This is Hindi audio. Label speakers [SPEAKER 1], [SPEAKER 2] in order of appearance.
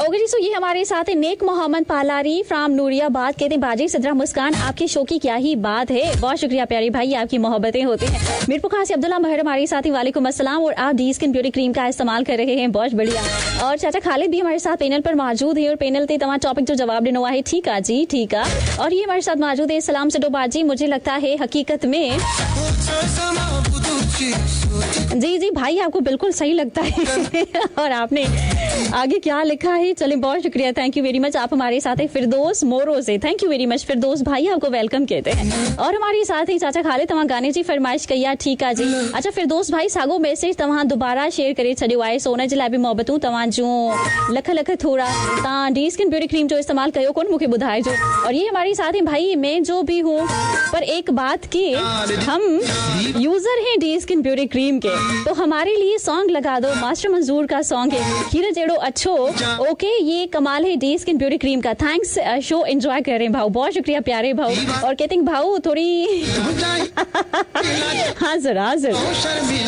[SPEAKER 1] ओके जी, सो ये हमारे साथ है नेक मोहम्मद पालारी फ्रॉम नूरियाबाद। कहते हैं बाजी सिद्रा मुस्कान, आपके शो की क्या ही बात है। बहुत शुक्रिया प्यारी भाई, आपकी मोहब्बतें होती हैं। मीरपुर से अब्दुल्ला महर हमारे साथ ही, वालेकुम अस्सलाम। और आप डी स्किन ब्यूटी क्रीम का इस्तेमाल कर रहे हैं, बहुत बढ़िया। और चाचा खालिद भी हमारे साथ पैनल पर मौजूद है और पैनल ते तमाम टॉपिक जो जवाब देना हुआ है। ठीक है जी, ठीक है। और ये हमारे साथ मौजूद है सलाम से बाजी। मुझे लगता है हकीकत में जी जी भाई आपको बिल्कुल सही लगता है। और आपने आगे क्या लिखा है, चलिए बहुत शुक्रिया, थैंक यू वेरी मच। आप हमारे साथ है फिरदौस मोरो से, थैंक यू वेरी मच फिरदौस भाई, आपको वेलकम कहते हैं। और हमारे साथ ही चाचा खालिद तव्हां गाने जी फरमाइश कई, ठीक है जी। अच्छा फिरदौस भाई सागो मैसेज तव्हां दोबारा शेयर करे छॾियो आहे, सो उन जे लाइ बि मोहबतूं तव्हां जूं लख लख थोड़ा। तव्हां डी स्किन ब्यूटी क्रीम जो इस्तेमाल कयो कोन, मूंखे ॿुधाइजो। और ये हमारे साथ है भाई, मैं जो भी हूँ पर एक बात की, हम यूजर हैं डी स्किन ब्यूटी क्रीम के, तो हमारे लिए सॉन्ग लगा दो। मास्टर मंजूर का सॉन्ग है हीरा जेड़ो अच्छो। ओके, ये कमाल है डी स्किन ब्यूटी क्रीम का। थैंक्स, शो एंजॉय कर रहे हैं भाऊ, बहुत शुक्रिया प्यारे भाऊ। और कहते हैं भाऊ थोड़ी हाँ जरा